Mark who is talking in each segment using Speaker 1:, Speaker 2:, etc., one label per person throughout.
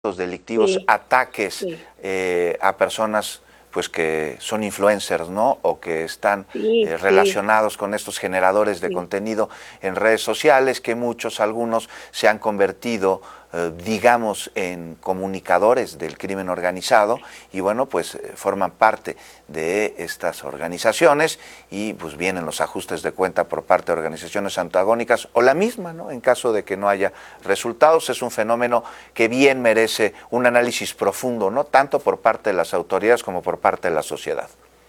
Speaker 1: delictivos,
Speaker 2: Sí,
Speaker 1: ataques
Speaker 2: sí,
Speaker 1: a personas pues que son influencers, ¿no? O que están
Speaker 2: sí, sí,
Speaker 1: relacionados con estos generadores de
Speaker 2: sí.
Speaker 1: contenido en redes sociales, que algunos se han convertido, digamos, en comunicadores del crimen organizado y bueno, pues forman parte de estas organizaciones y pues vienen los ajustes de cuenta por parte de organizaciones antagónicas o la misma, ¿no? En caso de que no haya resultados, es un fenómeno que bien merece un análisis profundo, ¿no? Tanto por parte de las autoridades como por parte de la sociedad.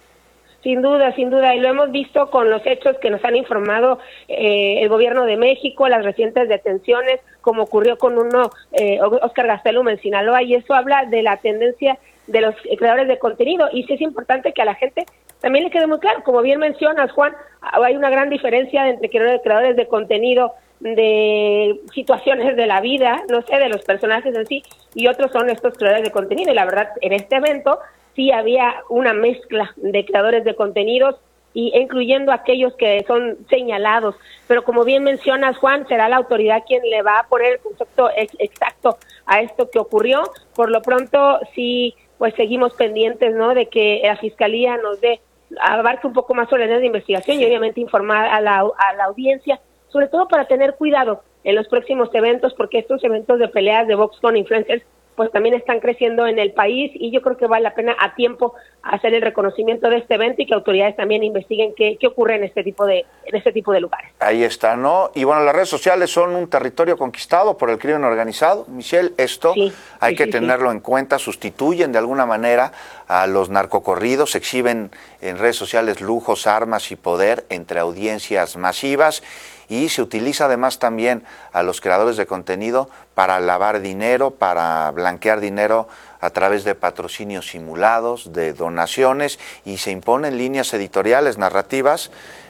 Speaker 2: Sin duda, y lo hemos visto con los hechos que nos han informado el gobierno de México, las recientes detenciones, como ocurrió con Óscar Gastelum en Sinaloa, y eso habla de la tendencia de los creadores de contenido, y sí es importante que a la gente también le quede muy claro, como bien mencionas, Juan, hay una gran diferencia entre creadores de contenido de situaciones de la vida, no sé, de los personajes en sí, y otros son estos creadores de contenido, y la verdad, en este evento sí había una mezcla de creadores de contenidos y incluyendo aquellos que son señalados, pero como bien mencionas, Juan, será la autoridad quien le va a poner el concepto exacto a esto que ocurrió. Por lo pronto sí, pues seguimos pendientes, ¿no?, de que la Fiscalía nos abarque un poco más sobre la investigación y obviamente informar a la audiencia, sobre todo para tener cuidado en los próximos eventos, porque estos eventos de peleas de box con influencers pues también están creciendo en el país y yo creo que vale la pena a tiempo hacer el reconocimiento de este evento y que autoridades también investiguen qué ocurre en este tipo de lugares.
Speaker 1: Ahí está, ¿no? Y bueno, las redes sociales son un territorio conquistado por el crimen organizado. Michelle, esto hay que tenerlo en cuenta, sustituyen de alguna manera a los narcocorridos, exhiben en redes sociales lujos, armas y poder entre audiencias masivas. Y se utiliza además también a los creadores de contenido para lavar dinero, para blanquear dinero a través de patrocinios simulados, de donaciones, y se imponen líneas editoriales, narrativas,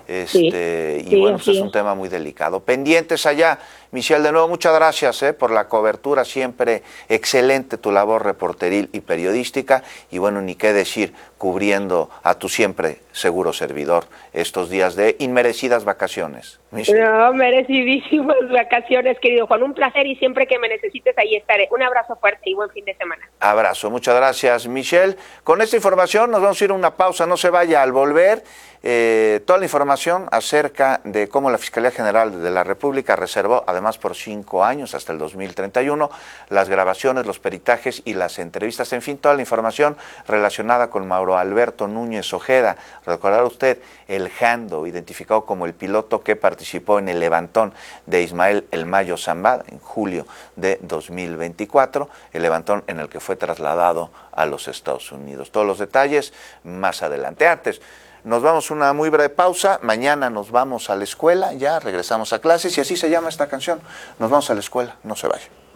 Speaker 1: y bueno, pues es un tema muy delicado. Pendientes allá. Michelle, de nuevo, muchas gracias por la cobertura, siempre excelente tu labor reporteril y periodística, y bueno, ni qué decir, cubriendo a tu siempre seguro servidor estos días de inmerecidas vacaciones.
Speaker 2: Michelle. No, merecidísimas vacaciones, querido Juan, un placer y siempre que me necesites ahí estaré. Un abrazo fuerte y buen fin de semana.
Speaker 1: Abrazo, muchas gracias, Michelle. Con esta información nos vamos a ir a una pausa, no se vaya. Al volver, toda la información acerca de cómo la Fiscalía General de la República reservó, además por 5 años, hasta el 2031, las grabaciones, los peritajes y las entrevistas, en fin, toda la información relacionada con Mauro Alberto Núñez Ojeda. Recordará usted el Jando, identificado como el piloto que participó en el levantón de Ismael El Mayo Zambada en julio de 2024, el levantón en el que fue trasladado a los Estados Unidos. Todos los detalles más adelante. Antes, nos vamos a una muy breve pausa. Mañana nos vamos a la escuela, ya regresamos a clases y así se llama esta canción. Nos vamos a la escuela, no se vaya.